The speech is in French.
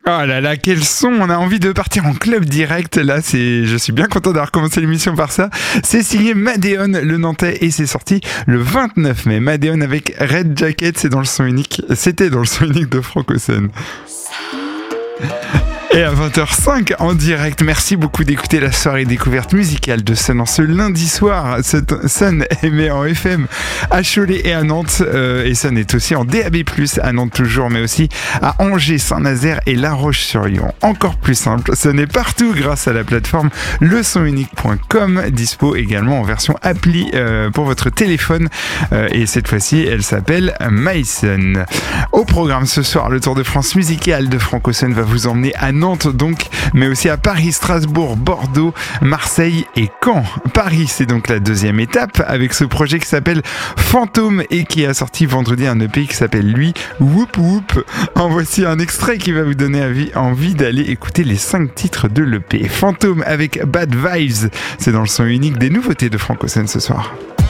Oh là là, quel son! On a envie de partir en club direct. Là, je suis bien content d'avoir commencé l'émission par ça. C'est signé Madeon, le Nantais, et c'est sorti le 29 mai. Madeon avec Red Jacket, c'était dans le son unique de Francoson. Et à 20h05 en direct, merci beaucoup d'écouter la soirée découverte musicale de Sun en ce lundi soir. Sun émet en FM à Cholet et à Nantes, et Sun est aussi en DAB+, à Nantes toujours, mais aussi à Angers, Saint-Nazaire et La Roche-sur-Yon. Encore plus simple, Sun est partout grâce à la plateforme lesonunique.com, dispo également en version appli pour votre téléphone, et cette fois-ci elle s'appelle MySun. Au programme ce soir, le Tour de France musical de Francoson va vous emmener à Nantes donc, mais aussi à Paris, Strasbourg, Bordeaux, Marseille et Caen. Paris, c'est donc la deuxième étape avec ce projet qui s'appelle Fantôme et qui a sorti vendredi un EP qui s'appelle lui Whoop Whoop. En voici un extrait qui va vous donner envie d'aller écouter les 5 titres de l'EP. Fantôme avec Bad Vibes, c'est dans le son unique des nouveautés de Francoson ce soir.